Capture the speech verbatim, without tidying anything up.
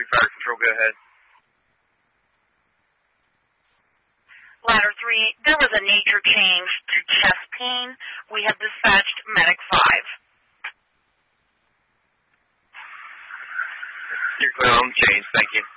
three, fire control, go ahead. Ladder three, there was a nature change to chest pain. We have dispatched Medic five. You're clear on the change, thank you.